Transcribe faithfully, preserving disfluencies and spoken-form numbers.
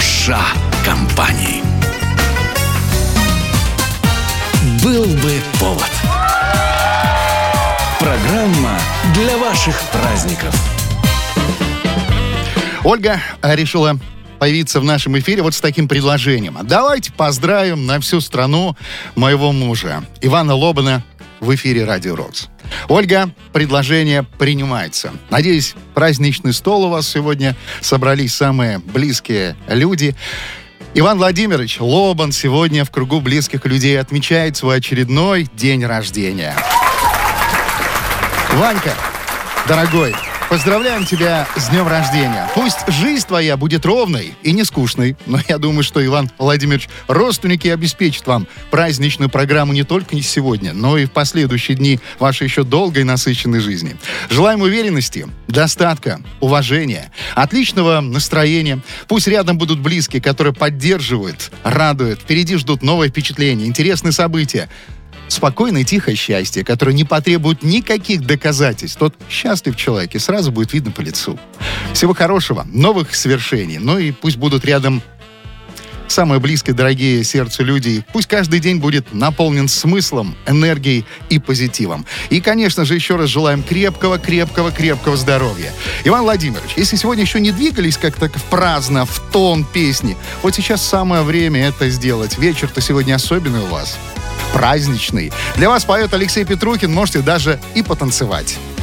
Душа компании. Был бы повод. Программа для ваших праздников. Ольга решила появиться в нашем эфире вот с таким предложением. Давайте поздравим на всю страну моего мужа Ивана Лобана в эфире Радио Рокс. Ольга, предложение принимается. Надеюсь, праздничный стол у вас сегодня собрались самые близкие люди. Иван Владимирович Лобан сегодня в кругу близких людей отмечает свой очередной день рождения. Ванька, дорогой, поздравляем тебя с днем рождения. Пусть жизнь твоя будет ровной и не скучной, но я думаю, что Иван Владимирович родственники обеспечат вам праздничную программу не только сегодня, но и в последующие дни вашей еще долгой насыщенной жизни. Желаем уверенности, достатка, уважения, отличного настроения. Пусть рядом будут близкие, которые поддерживают, радуют. Впереди ждут новые впечатления, интересные события. Спокойное и тихое счастье, которое не потребует никаких доказательств. Тот счастлив человек, и сразу будет видно по лицу. Всего хорошего, новых свершений. Ну и пусть будут рядом самые близкие, дорогие сердцу люди. Пусть каждый день будет наполнен смыслом, энергией и позитивом. И, конечно же, еще раз желаем крепкого, крепкого, крепкого здоровья. Иван Владимирович, если сегодня еще не двигались как-то праздно, в тон песни, вот сейчас самое время это сделать. Вечер-то сегодня особенный у вас. Праздничный. Для вас поет Алексей Петрухин. Можете даже и потанцевать.